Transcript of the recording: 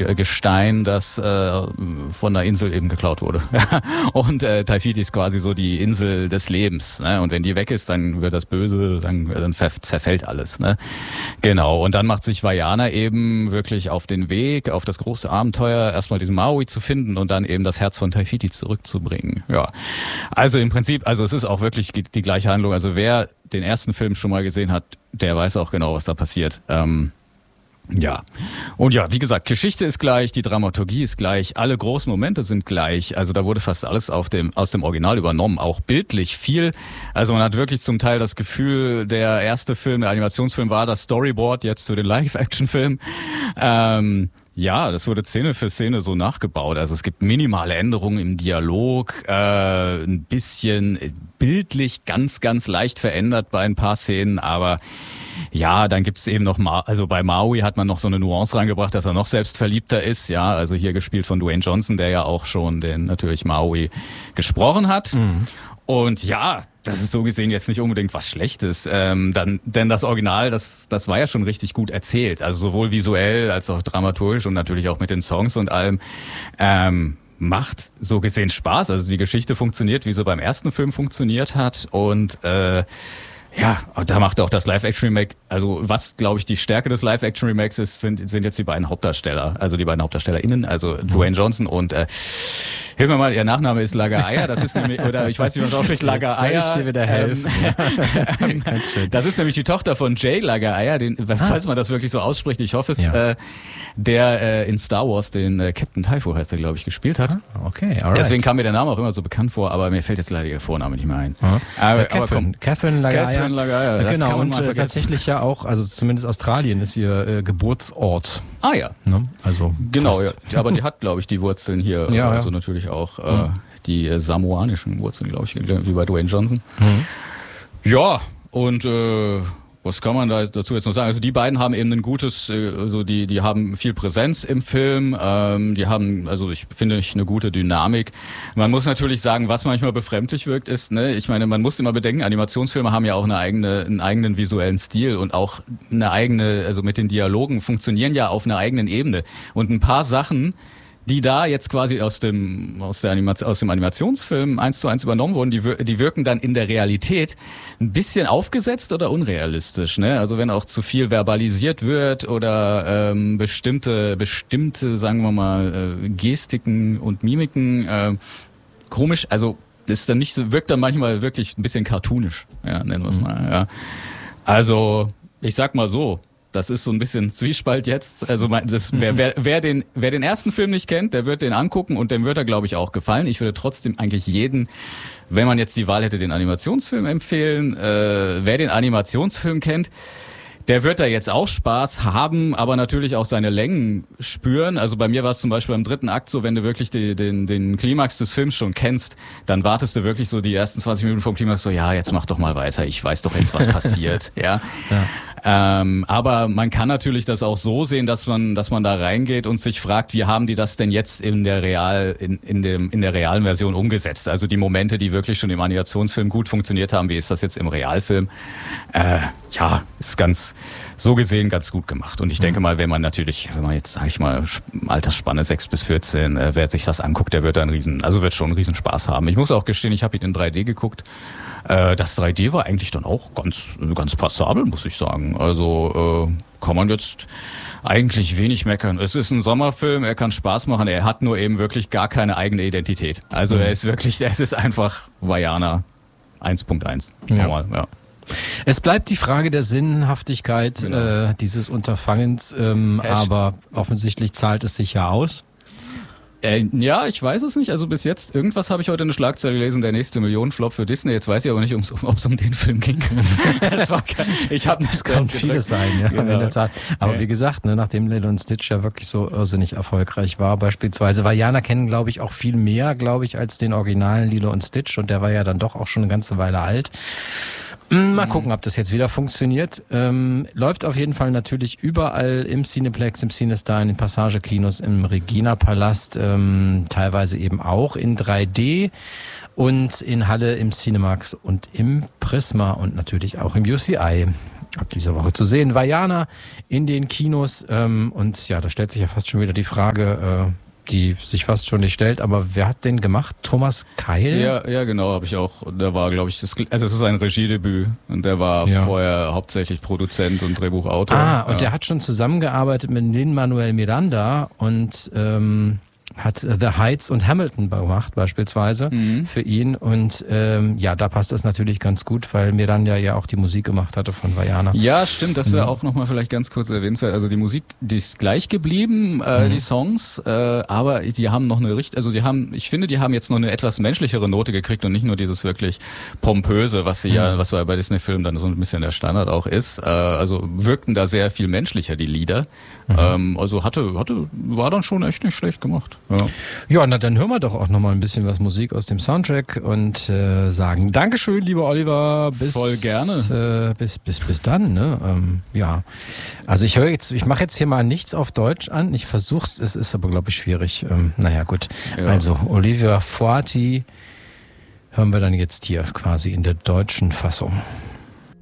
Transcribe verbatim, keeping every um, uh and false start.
Gestein, das äh, von der Insel eben geklaut wurde. Und äh, Taifiti ist quasi so die Insel des Lebens. Ne? Und wenn die weg ist, dann wird das Böse, dann, dann zerfällt alles. Ne? Genau. Und dann macht sich Vajana eben wirklich auf den Weg, auf das große Abenteuer, erstmal diesen Maui zu finden und dann eben das Herz von Taifiti zurückzubringen. Ja. Also im Prinzip, also es ist auch wirklich die gleiche Handlung. Also wer den ersten Film schon mal gesehen hat, der weiß auch genau, was da passiert. Ähm, Ja, und ja, wie gesagt, Geschichte ist gleich, die Dramaturgie ist gleich, alle großen Momente sind gleich, also da wurde fast alles auf dem, aus dem Original übernommen, auch bildlich viel, also man hat wirklich zum Teil das Gefühl, der erste Film, der Animationsfilm war das Storyboard jetzt für den Live-Action-Film, ähm, ja, das wurde Szene für Szene so nachgebaut, also es gibt minimale Änderungen im Dialog, äh, ein bisschen bildlich ganz, ganz leicht verändert bei ein paar Szenen, aber ja, dann gibt's eben noch, Ma- also bei Maui hat man noch so eine Nuance reingebracht, dass er noch selbstverliebter ist, ja, also hier gespielt von Dwayne Johnson, der ja auch schon den natürlich Maui gesprochen hat. Mhm. Und ja, das ist so gesehen jetzt nicht unbedingt was Schlechtes, ähm, dann, denn das Original, das, das war ja schon richtig gut erzählt, also sowohl visuell als auch dramaturgisch und natürlich auch mit den Songs und allem. Ähm, macht so gesehen Spaß, also die Geschichte funktioniert, wie sie beim ersten Film funktioniert hat und äh, ja, da macht auch das Live-Action-Remake, also was, glaube ich, die Stärke des Live-Action-Remakes ist, sind, sind jetzt die beiden Hauptdarsteller, also die beiden HauptdarstellerInnen, also Dwayne Johnson und, äh, hilf mir mal, ihr Nachname ist Lagaaya, das ist nämlich, oder ich weiß, wie man es ausspricht, Lagaaya. Soll ich dir wieder helfen? Ähm, Ganz schön. Das ist nämlich die Tochter von Jay Lagaaya, den, was, ah. falls man das wirklich so ausspricht, ich hoffe es, ja. äh, der äh, in Star Wars den äh, Captain Typho heißt er, glaube ich, gespielt hat. Ah, okay, alright. Deswegen kam mir der Name auch immer so bekannt vor, aber mir fällt jetzt leider ihr Vorname nicht mehr ein. Ah. Aber, äh, Catherine, aber komm, Catherine Lagaaya. Catherine Lagaaya, das genau, kann man und mal äh, tatsächlich ja auch, also zumindest Australien ist ihr äh, Geburtsort. Ah ja. Ne? Also genau, fast. ja. Aber die hat, glaube ich, die Wurzeln hier, ja, also ja. natürlich auch äh, mhm. die äh, samoanischen Wurzeln, glaube ich, wie bei Dwayne Johnson. Mhm. Ja, und äh, was kann man da dazu jetzt noch sagen? Also die beiden haben eben ein gutes, also die die haben viel Präsenz im Film, ähm, die haben, also ich finde ich eine gute Dynamik. Man muss natürlich sagen, was manchmal befremdlich wirkt, ist, ne, ich meine, man muss immer bedenken, Animationsfilme haben ja auch eine eigene, einen eigenen visuellen Stil und auch eine eigene, also mit den Dialogen funktionieren ja auf einer eigenen Ebene. Und ein paar Sachen, die da jetzt quasi aus dem aus der Animation, aus dem Animationsfilm eins zu eins übernommen wurden, die, die wirken dann in der Realität ein bisschen aufgesetzt oder unrealistisch, ne? Also wenn auch zu viel verbalisiert wird oder ähm, bestimmte bestimmte, sagen wir mal, äh, Gestiken und Mimiken äh, komisch, also das ist dann nicht so, wirkt dann manchmal wirklich ein bisschen cartoonisch, ja, nennen wir es mal, ja. Also ich sag mal so. Das ist so ein bisschen Zwiespalt jetzt. Also das, wer, wer, wer, den, wer den ersten Film nicht kennt, der wird den angucken und dem wird er, glaube ich, auch gefallen. Ich würde trotzdem eigentlich jeden, wenn man jetzt die Wahl hätte, den Animationsfilm empfehlen. Äh, wer den Animationsfilm kennt, der wird da jetzt auch Spaß haben, aber natürlich auch seine Längen spüren. Also bei mir war es zum Beispiel im dritten Akt so, wenn du wirklich die, den, den Klimax des Films schon kennst, dann wartest du wirklich so die ersten zwanzig Minuten vom Klimax so, ja, jetzt mach doch mal weiter, ich weiß doch jetzt, was passiert. ja. ja. Ähm, aber man kann natürlich das auch so sehen, dass man, dass man da reingeht und sich fragt, wie haben die das denn jetzt in der real, in, in dem, in der realen Version umgesetzt? Also die Momente, die wirklich schon im Animationsfilm gut funktioniert haben, wie ist das jetzt im Realfilm? Äh, ja, ist ganz, so gesehen ganz gut gemacht. Und ich denke mal, wenn man natürlich, wenn man jetzt, sag ich mal, Altersspanne sechs bis vierzehn, äh, wer sich das anguckt, der wird da einen riesen, also wird schon einen riesen Spaß haben. Ich muss auch gestehen, ich habe ihn in drei D geguckt. Das drei D war eigentlich dann auch ganz, ganz passabel, muss ich sagen. Also äh, kann man jetzt eigentlich wenig meckern. Es ist ein Sommerfilm, er kann Spaß machen, er hat nur eben wirklich gar keine eigene Identität. Also mhm. er ist wirklich, es ist einfach Vajana eins Punkt eins. Ja. ja. Es bleibt die Frage der Sinnhaftigkeit genau. äh, dieses Unterfangens, ähm, aber offensichtlich zahlt es sich ja aus. Äh, ja, ich weiß es nicht. Also bis jetzt, irgendwas habe ich heute eine Schlagzeile gelesen, der nächste Millionenflop für Disney. Jetzt weiß ich aber nicht, ob es um den Film ging. das war kein, ich habe Das kann vieles sein, ja, genau. in der Tat. Aber ja. wie gesagt, ne, nachdem Lilo und Stitch ja wirklich so irrsinnig erfolgreich war, beispielsweise, Vajana kennen, glaube ich, auch viel mehr, glaube ich, als den originalen Lilo und Stitch. Und der war ja dann doch auch schon eine ganze Weile alt. Mal gucken, ob das jetzt wieder funktioniert. Ähm, läuft auf jeden Fall natürlich überall im Cineplex, im Cinestar, in den Passagekinos, im Regina-Palast, ähm, teilweise eben auch in drei D und in Halle im Cinemax und im Prisma und natürlich auch im U C I. ab dieser Woche zu sehen. Vaiana in den Kinos. Ähm, und ja, da stellt sich ja fast schon wieder die Frage, äh, die sich fast schon nicht stellt, aber wer hat den gemacht? Thomas Keil? Ja, ja, genau, habe ich auch. Der war, glaube ich, das, also es ist ein Regiedebüt und der war ja. vorher hauptsächlich Produzent und Drehbuchautor. Ah, und ja. der hat schon zusammengearbeitet mit Lin-Manuel Miranda und ähm, hat The Heights und Hamilton gemacht beispielsweise mhm. für ihn und ähm, ja, da passt das natürlich ganz gut, weil Miranda ja auch die Musik gemacht hatte von Vaiana. Ja, stimmt, das wäre mhm. auch nochmal vielleicht ganz kurz erwähnt. Also die Musik, die ist gleich geblieben, äh, mhm. die Songs, äh, aber die haben noch eine richtig, also die haben, ich finde, die haben jetzt noch eine etwas menschlichere Note gekriegt und nicht nur dieses wirklich pompöse, was sie mhm. ja, was bei Disney-Filmen dann so ein bisschen der Standard auch ist. Äh, also wirkten da sehr viel menschlicher die Lieder. Mhm. Ähm, also hatte, hatte, war dann schon echt nicht schlecht gemacht. Ja. ja, na dann hören wir doch auch nochmal ein bisschen was Musik aus dem Soundtrack und äh, sagen Dankeschön, lieber Oliver. Bis, Voll gerne. Äh, bis, bis, bis dann. Ne? Ähm, ja, also ich höre jetzt, ich mache jetzt hier mal nichts auf Deutsch an. Ich versuch's, es ist aber glaube ich schwierig. Ähm, naja, gut. Ja. Also Olivia Foati hören wir dann jetzt hier quasi in der deutschen Fassung.